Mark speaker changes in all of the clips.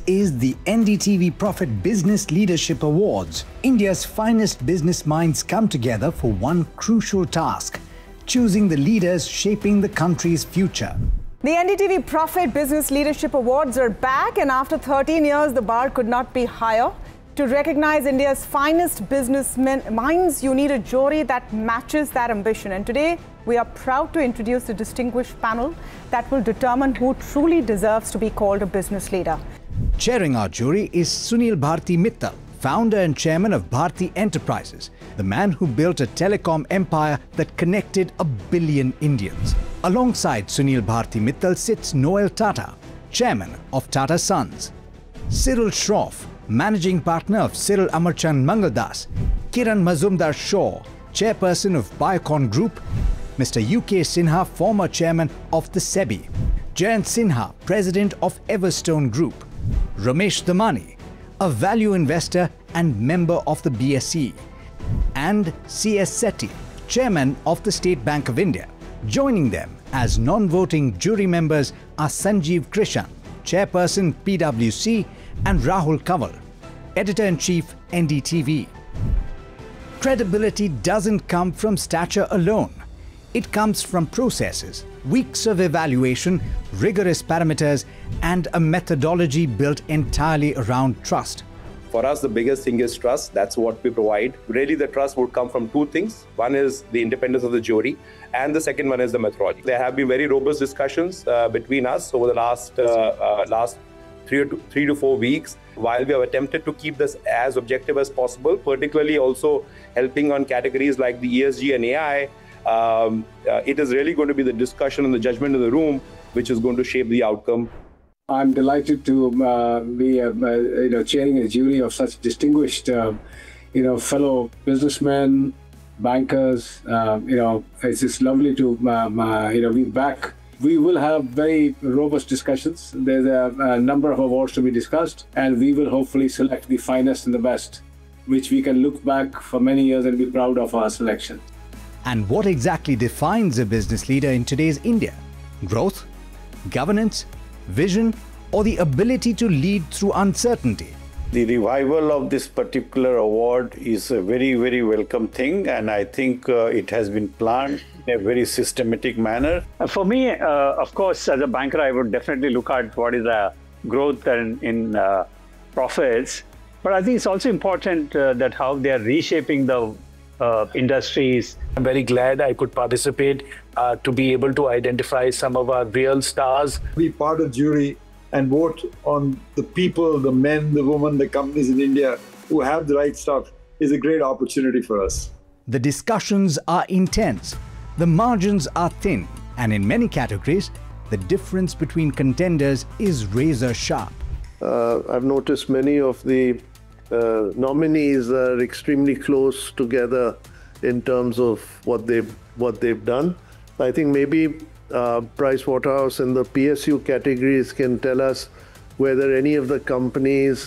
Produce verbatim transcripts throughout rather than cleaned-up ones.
Speaker 1: is the N D T V Profit Business Leadership Awards. India's finest business minds come together for one crucial task: choosing the leaders shaping the country's future.
Speaker 2: The N D T V Profit Business Leadership Awards are back, and after thirteen years, the bar could not be higher. To recognize India's finest businessmen minds, you need a jury that matches that ambition. And today, we are proud to introduce a distinguished panel that will determine who truly deserves to be called a business leader.
Speaker 1: Chairing our jury is Sunil Bharti Mittal, founder and chairman of Bharti Enterprises, the man who built a telecom empire that connected a billion Indians. Alongside Sunil Bharti Mittal sits Noel Tata, chairman of Tata Sons, Cyril Shroff, managing partner of Cyril Amarchand Mangaldas, Kiran Mazumdar Shaw, chairperson of Biocon Group, Mister U K Sinha, former chairman of the SEBI, Jayant Sinha, president of Everstone Group, Ramesh Damani, a value investor and member of the B S E, and C S Sethi, chairman of the State Bank of India. Joining them as non-voting jury members are Sanjeev Krishan, chairperson P W C, and Rahul Kanwal, editor-in-chief N D T V. Credibility doesn't come from stature alone. It comes from processes, weeks of evaluation, rigorous parameters, and a methodology built entirely around trust.
Speaker 3: For us, the biggest thing is trust. That's what we provide. Really, the trust would come from two things. One is the independence of the jury, and the second one is the methodology. There have been very robust discussions uh, between us over the last uh, uh, last three to, three to four weeks, while we have attempted to keep this as objective as possible, particularly also helping on categories like the E S G and A I. Um, uh, it is really going to be the discussion and the judgment in the room which is going to shape the outcome.
Speaker 4: I'm delighted to uh, be, uh, uh, you know, chairing a jury of such distinguished, uh, you know, fellow businessmen, bankers. Uh, you know, it's just lovely to, um, uh, you know, be back. We will have very robust discussions. There's a, a number of awards to be discussed, and we will hopefully select the finest and the best, which we can look back for many years and be proud of our selection.
Speaker 1: And what exactly defines a business leader in today's India? Growth, governance, vision, or the ability to lead through uncertainty?
Speaker 5: The revival of this particular award is a very, very welcome thing, and I think uh, it has been planned in a very systematic manner.
Speaker 6: For me, uh, of course, as a banker, I would definitely look at what is the growth in, in uh, profits. But I think it's also important uh, that how they are reshaping the uh, industries.
Speaker 7: I'm very glad I could participate uh, to be able to identify some of our real stars.
Speaker 8: Be part of jury and vote on the people, the men, the women, the companies in India who have the right stuff is a great opportunity for us.
Speaker 1: The discussions are intense, the margins are thin, and in many categories, the difference between contenders is razor sharp.
Speaker 9: Uh, I've noticed many of the uh, nominees are extremely close together in terms of what they've, what they've done. I think maybe Uh, Pricewaterhouse in the P S U categories can tell us whether any of the companies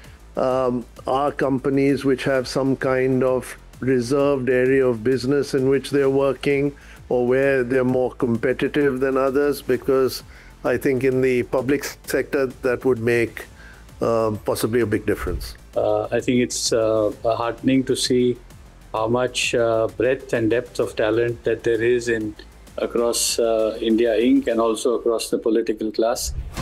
Speaker 9: um, are companies which have some kind of reserved area of business in which they're working, or where they're more competitive than others, because I think in the public sector that would make uh, possibly a big difference.
Speaker 10: Uh, I think it's uh, heartening to see how much uh, breadth and depth of talent that there is in across uh, India Incorporated and also across the political class.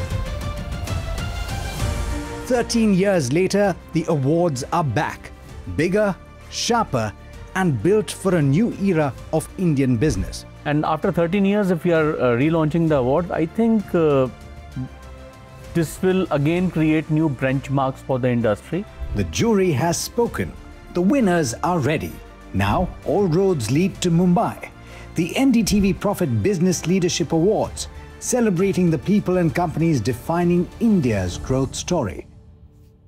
Speaker 1: thirteen years later, the awards are back, bigger, sharper, and built for a new era of Indian business.
Speaker 11: And after thirteen years, if we are uh, relaunching the award, I think uh, this will again create new benchmarks for the industry.
Speaker 1: The jury has spoken. The winners are ready. Now, all roads lead to Mumbai. The N D T V Profit Business Leadership Awards, celebrating the people and companies defining India's growth story.